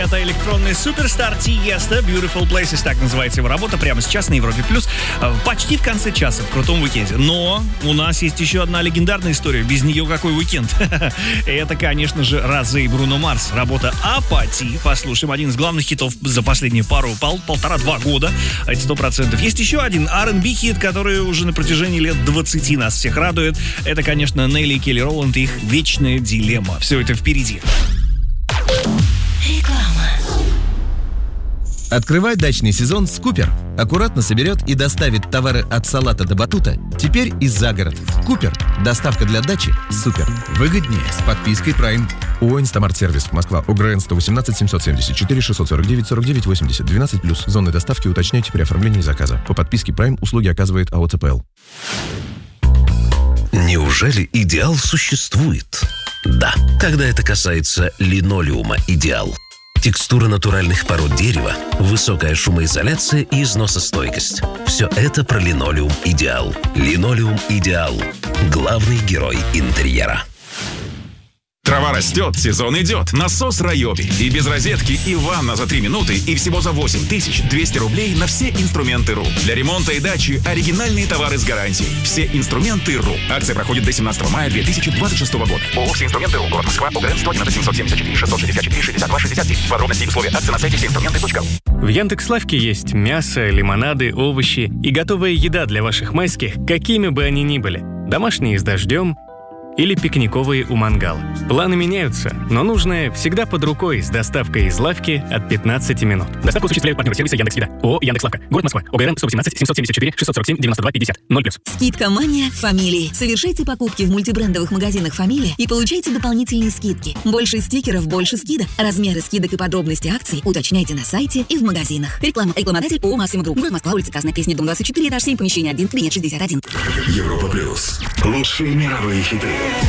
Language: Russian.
Это электронный суперстар Тиеста. Beautiful Places, так называется его работа. Прямо сейчас на Европе Плюс. Почти в конце часа, в крутом уикенде. Но у нас есть еще одна легендарная история. Без нее какой уикенд? Это, конечно же, Розе и Бруно Марс. Работа «Апатии». Послушаем. Один из главных хитов за последние полтора-два года. Это 100%. Есть еще один R&B хит, который уже на протяжении лет 20 нас всех радует. Это, конечно, Нелли и Келли Роланд и их «Вечная дилемма». Все это впереди. Реклама. Открывай дачный сезон с Купер. Аккуратно соберет и доставит товары от салата до батута. Теперь и за город. Купер. Доставка для дачи. Супер. Выгоднее с подпиской Prime. ООО «Инстамарт-сервис», Москва, ОГРН 118 774 649 49 80, 12+. Зоны доставки уточняйте при оформлении заказа. По подписке Prime услуги оказывает АО «ЦПЛ». Неужели идеал существует? Да, когда это касается линолеума «Идеал». Текстура натуральных пород дерева, высокая шумоизоляция и износостойкость. Все это про линолеум «Идеал». Линолеум «Идеал» – главный герой интерьера. Трава растет, сезон идет. Насос Райоби. И без розетки, и ванна за 3 минуты, и всего за 8200 рублей на все инструменты.ру. Для ремонта и дачи оригинальные товары с гарантией. Все инструменты.ру. Акция проходит до 17 мая 2026 года. ООО «Все инструменты.ру». Город Москва. ОГРН 111 774 664 62 69. Подробности и условия акции на сайте всеинструменты.ру. В Яндекс.Лавке есть мясо, лимонады, овощи и готовая еда для ваших майских, какими бы они ни были. Домашние с дождем или пикниковые у мангала. Планы меняются, но нужное всегда под рукой с доставкой из лавки от 15 минут. Доставку осуществляют партнеры сервиса Яндекс.Еда. ООО «Яндекс.Лавка». Город Москва. ОГРН 118 774 647 92 50. 0+. Скидка «Мания» Фамилии. Совершайте покупки в мультибрендовых магазинах «Фамилия» и получайте дополнительные скидки. Больше стикеров, больше скидок. Размеры скидок и подробности акций уточняйте на сайте и в магазинах. Реклама. Рекламодатель ООО «Максима Групп». Город Москва, улица Красная Пресня, дом 24, этаж 7, помещение 1, клиент 61. Европа Плюс. Лучшие мировые хиты.